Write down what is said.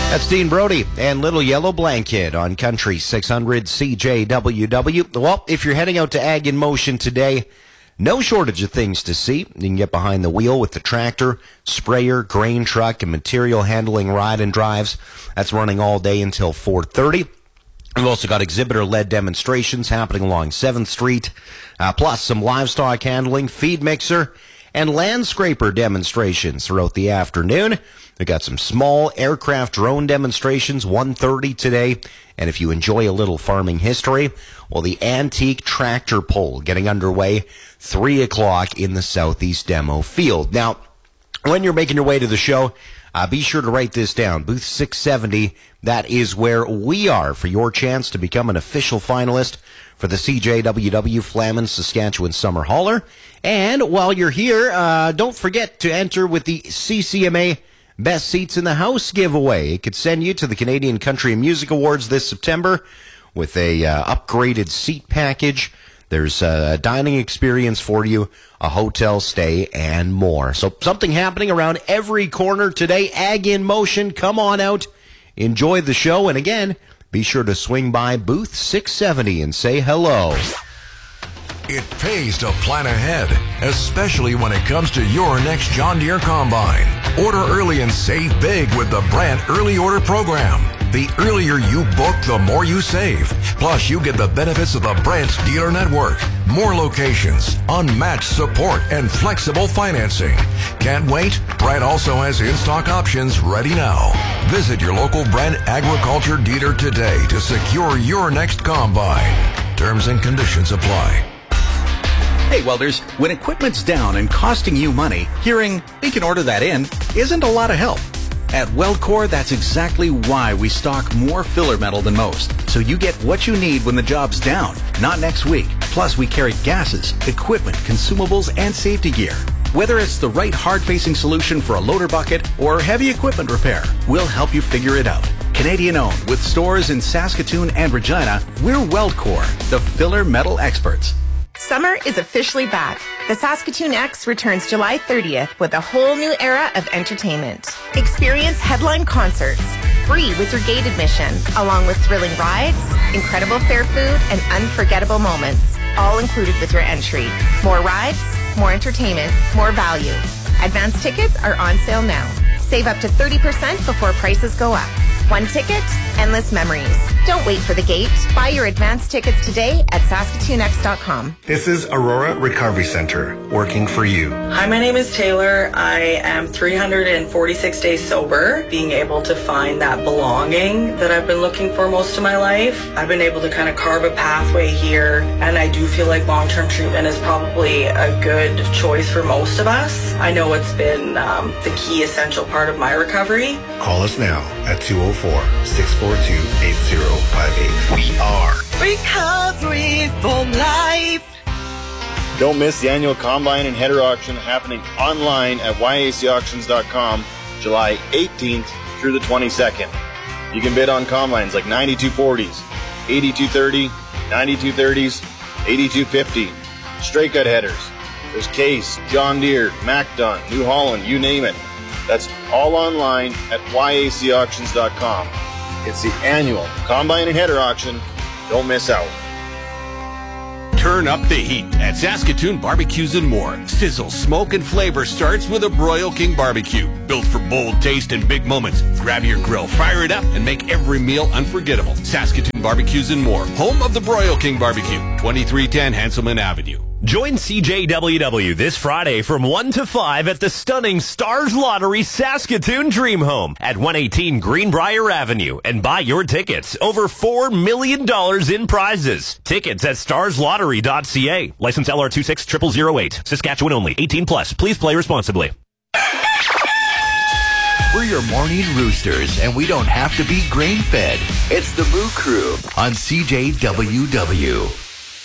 That's Dean Brody and Little Yellow Blanket on Country 600 CJWW. Well, if you're heading out to Ag in Motion today, no shortage of things to see. You can get behind the wheel with the tractor, sprayer, grain truck, and material handling ride and drives. That's running all day until 4:30. We've also got exhibitor-led demonstrations happening along 7th Street, plus some livestock handling, feed mixer, and land scraper demonstrations throughout the afternoon. We've got some small aircraft drone demonstrations, 1:30 today. And if you enjoy a little farming history, well, the antique tractor pull getting underway 3 o'clock in the Southeast Demo Field. Now, when you're making your way to the show, be sure to write this down. Booth 670, that is where we are for your chance to become an official finalist for the CJWW Flamin Saskatchewan Summer Hauler. And while you're here, don't forget to enter with the CCMA Best Seats in the House giveaway. It could send you to the Canadian Country and Music Awards this September with a upgraded seat package. There's a dining experience for you, a hotel stay, and more. So something happening around every corner today. Ag in Motion. Come on out. Enjoy the show. And again, be sure to swing by Booth 670 and say hello. It pays to plan ahead, especially when it comes to your next John Deere Combine. Order early and save big with the Brandt Early Order Program. The earlier you book, the more you save. Plus, you get the benefits of the Brandt Dealer Network. More locations, unmatched support, and flexible financing. Can't wait? Brandt also has in-stock options ready now. Visit your local Brandt Agriculture dealer today to secure your next Combine. Terms and conditions apply. Hey welders, when equipment's down and costing you money, hearing, "We can order that in," isn't a lot of help. At Weldcore, that's exactly why we stock more filler metal than most, so you get what you need when the job's down, not next week. Plus, we carry gases, equipment, consumables, and safety gear. Whether it's the right hard-facing solution for a loader bucket or heavy equipment repair, we'll help you figure it out. Canadian-owned, with stores in Saskatoon and Regina, we're Weldcore, the filler metal experts. Summer is officially back. The Saskatoon X returns July 30th with a whole new era of entertainment. Experience headline concerts, free with your gate admission, along with thrilling rides, incredible fair food, and unforgettable moments, all included with your entry. More rides, more entertainment, more value. Advance tickets are on sale now. Save up to 30% before prices go up. One ticket, endless memories. Don't wait for the gate. Buy your advance tickets today at SaskatoonX.com. This is Aurora Recovery Center, working for you. Hi, my name is Taylor. I am 346 days sober, being able to find that belonging that I've been looking for most of my life. I've been able to kind of carve a pathway here, and I do feel like long-term treatment is probably a good choice for most of us. I know it's been the key essential part of my recovery. Call us now at 204-642-8058. We are Recovery for Life. Don't miss the annual Combine and Header Auction happening online at YACauctions.com July 18th through the 22nd. You can bid on combines like 9240s, 8230, 9230s, 8250, straight cut headers. There's Case, John Deere, MacDon, New Holland, you name it. That's all online at YACauctions.com. It's the annual Combine and Header Auction. Don't miss out. Turn up the heat at Saskatoon Barbecues and More. Sizzle, smoke, and flavor starts with a Broil King barbecue. Built for bold taste and big moments. Grab your grill, fire it up, and make every meal unforgettable. Saskatoon Barbecues and More. Home of the Broil King barbecue. 2310 Hanselman Avenue. Join CJWW this Friday from 1 to 5 at the stunning Stars Lottery Saskatoon Dream Home at 118 Greenbrier Avenue and buy your tickets. Over $4 million in prizes. Tickets at starslottery.ca. License LR26008. Saskatchewan only. 18 plus. Please play responsibly. We're your morning roosters, and we don't have to be grain-fed. It's the Moo Crew on CJWW.